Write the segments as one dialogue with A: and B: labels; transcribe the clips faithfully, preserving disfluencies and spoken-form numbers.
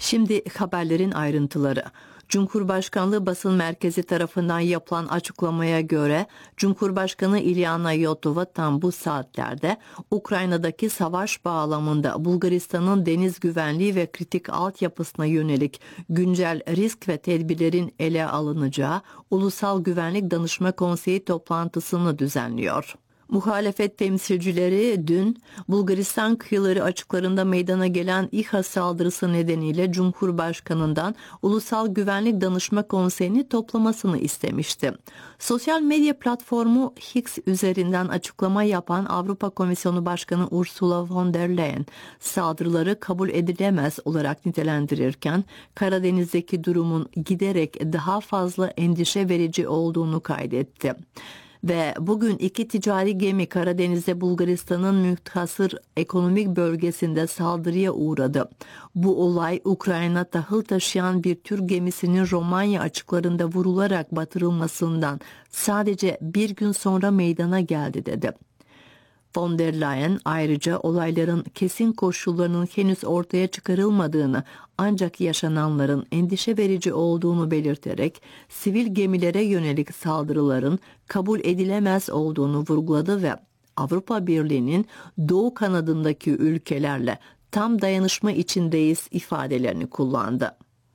A: Şimdi haberlerin ayrıntıları. Cumhurbaşkanlığı Basın Merkezi tarafından yapılan açıklamaya göre Cumhurbaşkanı İlyana Yotova tam bu saatlerde Ukrayna'daki savaş bağlamında Bulgaristan'ın deniz güvenliği ve kritik altyapısına yönelik güncel risk ve tedbirlerin ele alınacağı Ulusal Güvenlik Danışma Konseyi toplantısını düzenliyor. Muhalefet temsilcileri dün Bulgaristan kıyıları açıklarında meydana gelen İHA saldırısı nedeniyle Cumhurbaşkanı'ndan Ulusal Güvenlik Danışma Konseyi'ni toplamasını istemişti. Sosyal medya platformu X üzerinden açıklama yapan Avrupa Komisyonu Başkanı Ursula von der Leyen saldırıları kabul edilemez olarak nitelendirirken Karadeniz'deki durumun giderek daha fazla endişe verici olduğunu kaydetti. Ve bugün iki ticari gemi Karadeniz'de Bulgaristan'ın münhasır ekonomik bölgesinde saldırıya uğradı. Bu olay Ukrayna tahıl taşıyan bir Türk gemisinin Romanya açıklarında vurularak batırılmasından sadece bir gün sonra meydana geldi dedi. Von der Leyen ayrıca olayların kesin koşullarının henüz ortaya çıkarılmadığını ancak yaşananların endişe verici olduğunu belirterek sivil gemilere yönelik saldırıların kabul edilemez olduğunu vurguladı ve Avrupa Birliği'nin doğu kanadındaki ülkelerle tam dayanışma içindeyiz ifadelerini kullandı.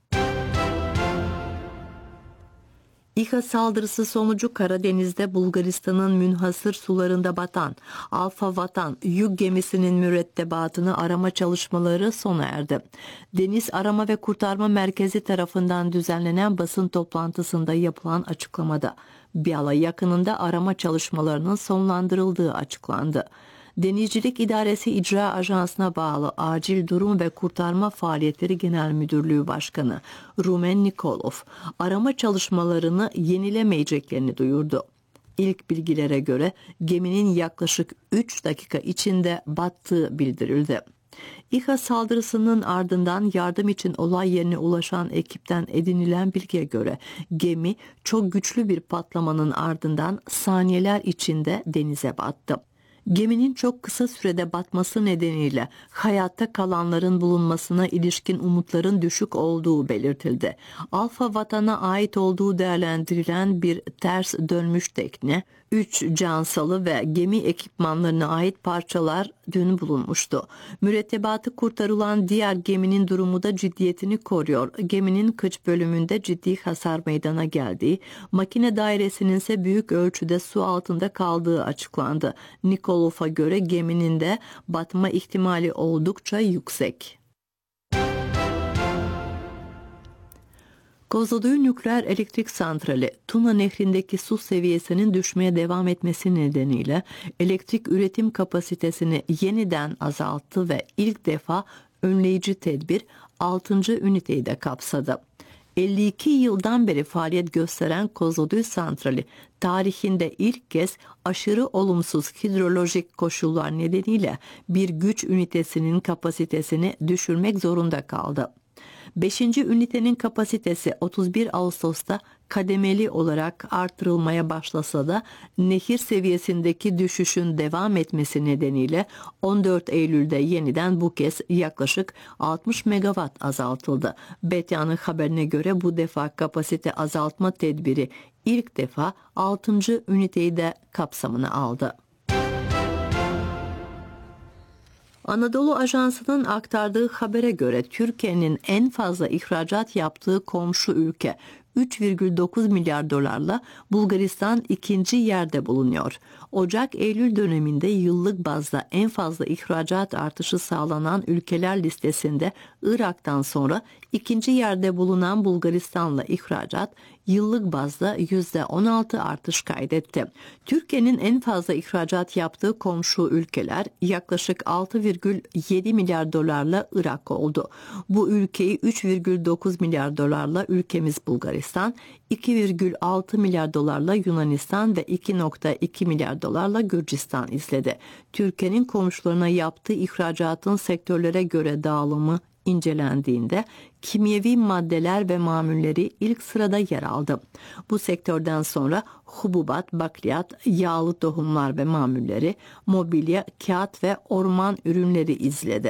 A: İHA saldırısı sonucu Karadeniz'de Bulgaristan'ın münhasır sularında batan Alfa Vatan yük gemisinin mürettebatını arama çalışmaları sona erdi. Deniz Arama ve Kurtarma Merkezi tarafından düzenlenen basın toplantısında yapılan açıklamada Biala yakınında arama çalışmalarının sonlandırıldığı açıklandı. Denizcilik İdaresi İcra Ajansı'na bağlı Acil Durum ve Kurtarma Faaliyetleri Genel Müdürlüğü Başkanı Rumen Nikolov, arama çalışmalarını yenilemeyeceklerini duyurdu. İlk bilgilere göre geminin yaklaşık üç dakika içinde battığı bildirildi. İHA saldırısının ardından yardım için olay yerine ulaşan ekipten edinilen bilgiye göre gemi çok güçlü bir patlamanın ardından saniyeler içinde denize battı. Geminin çok kısa sürede batması nedeniyle hayatta kalanların bulunmasına ilişkin umutların düşük olduğu belirtildi. Alfa Vatan'a ait olduğu değerlendirilen bir ters dönmüş tekne, üç cansalı ve gemi ekipmanlarına ait parçalar dün bulunmuştu. Mürettebatı kurtarılan diğer geminin durumu da ciddiyetini koruyor. Geminin kıç bölümünde ciddi hasar meydana geldiği, makine dairesinin ise büyük ölçüde su altında kaldığı açıklandı. Nikolov'a göre geminin de batma ihtimali oldukça yüksek. Kozloduy Nükleer Elektrik Santrali, Tuna Nehri'ndeki su seviyesinin düşmeye devam etmesi nedeniyle elektrik üretim kapasitesini yeniden azalttı ve ilk defa önleyici tedbir altıncı üniteyi de kapsadı. elli iki yıldan beri faaliyet gösteren Kozloduy Santrali, tarihinde ilk kez aşırı olumsuz hidrolojik koşullar nedeniyle bir güç ünitesinin kapasitesini düşürmek zorunda kaldı. beşinci ünitenin kapasitesi otuz bir Ağustos'ta kademeli olarak artırılmaya başlasa da nehir seviyesindeki düşüşün devam etmesi nedeniyle on dört Eylül'de yeniden bu kez yaklaşık altmış megawatt azaltıldı. B T A'nın haberine göre bu defa kapasite azaltma tedbiri ilk defa altıncı üniteyi de kapsamına aldı. Anadolu Ajansı'nın aktardığı habere göre Türkiye'nin en fazla ihracat yaptığı komşu ülke üç virgül dokuz milyar dolarla Bulgaristan ikinci yerde bulunuyor. Ocak-Eylül döneminde yıllık bazda en fazla ihracat artışı sağlanan ülkeler listesinde Irak'tan sonra ikinci yerde bulunan Bulgaristan'la ihracat yıllık bazda yüzde on altı artış kaydetti. Türkiye'nin en fazla ihracat yaptığı komşu ülkeler yaklaşık altı virgül yedi milyar dolarla Irak oldu. Bu ülkeyi üç virgül dokuz milyar dolarla ülkemiz Bulgaristan, iki virgül altı milyar dolarla Yunanistan ve iki virgül iki milyar dolarla Gürcistan izledi. Türkiye'nin komşularına yaptığı ihracatın sektörlere göre dağılımı incelendiğinde kimyevi maddeler ve mamulleri ilk sırada yer aldı. Bu sektörden sonra hububat, bakliyat, yağlı tohumlar ve mamulleri, mobilya, kağıt ve orman ürünleri izledi.